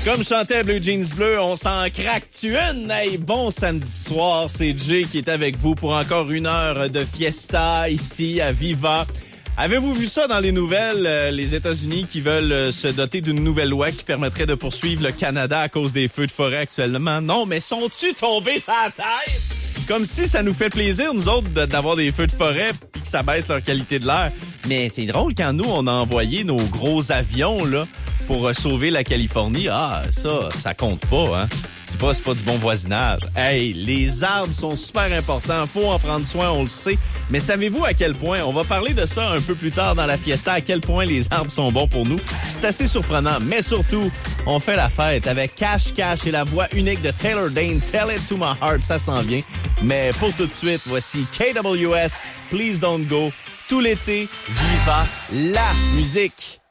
Comme chantait Blue Jeans Bleu, on s'en craque-tu une? Hey, bon samedi soir, c'est Jay qui est avec vous pour encore 1 heure de fiesta ici à Viva. Avez-vous vu ça dans les nouvelles, les États-Unis qui veulent se doter d'une nouvelle loi qui permettrait de poursuivre le Canada à cause des feux de forêt actuellement? Non, mais sont-tu tombés sur la tête? Comme si ça nous fait plaisir, nous autres, d'avoir des feux de forêt puis que ça baisse leur qualité de l'air. Mais c'est drôle quand nous, on a envoyé nos gros avions, là, pour sauver la Californie. Ah, ça compte pas, hein. C'est pas du bon voisinage. Hey, les arbres sont super importants. Faut en prendre soin, on le sait. Mais savez-vous à quel point? On va parler de ça un peu plus tard dans la fiesta, à quel point les arbres sont bons pour nous. C'est assez surprenant. Mais surtout, on fait la fête avec Cash et la voix unique de Taylor Dayne. Tell It To My Heart, ça s'en vient. Mais pour tout de suite, voici KWS, Please Don't Go. Tout l'été, Viva la musique.